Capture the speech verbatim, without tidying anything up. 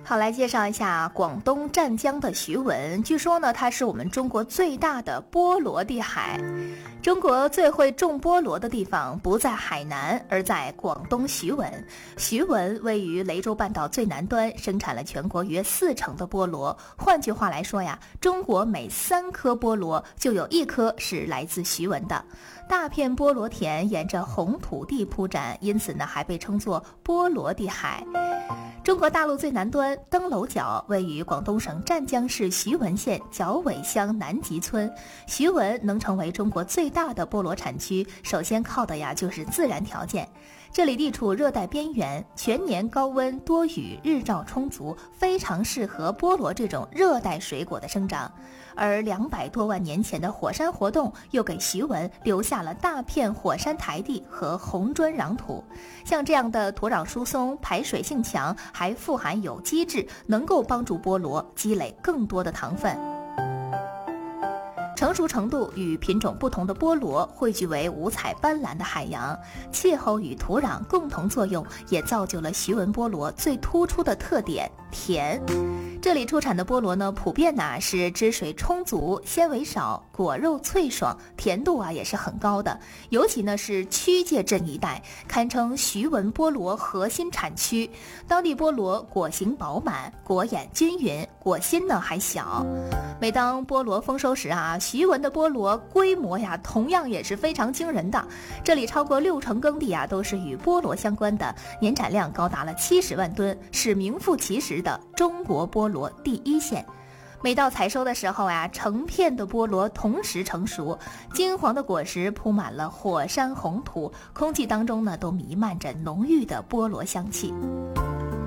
好，来介绍一下广东湛江的徐闻。据说呢，它是我们中国最大的菠萝地海。中国最会种菠萝的地方不在海南，而在广东徐闻。徐闻位于雷州半岛最南端，生产了全国约四成的菠萝。换句话来说呀，中国每三颗菠萝就有一颗是来自徐闻的。大片菠萝田沿着红土地铺展，因此呢，还被称作菠萝地海。中国大陆最南端登楼角位于广东省湛江市徐闻县角尾乡南集村。徐闻能成为中国最大的菠萝产区，首先靠的呀就是自然条件。这里地处热带边缘，全年高温多雨，日照充足，非常适合菠萝这种热带水果的生长。而两百多万年前的火山活动又给徐闻留下了大片火山台地和红砖壤土。像这样的土壤疏松，排水性强，还富含有机质，能够帮助菠萝积累更多的糖分。成熟程度与品种不同的菠萝汇聚为五彩斑斓的海洋，气候与土壤共同作用，也造就了徐闻菠萝最突出的特点——甜。这里出产的菠萝呢，普遍呢是汁水充足，纤维少，果肉脆爽，甜度啊也是很高的。尤其呢是曲界镇一带，堪称徐闻菠萝核心产区。当地菠萝果形饱满，果眼均匀，果心呢还小。每当菠萝丰收时啊，徐闻的菠萝规模呀，同样也是非常惊人的。这里超过六成耕地啊都是与菠萝相关的，年产量高达了七十万吨，是名副其实的中国菠萝第一线。每到采收的时候呀，成片的菠萝同时成熟，金黄的果实铺满了火山红土，空气当中呢都弥漫着浓郁的菠萝香气。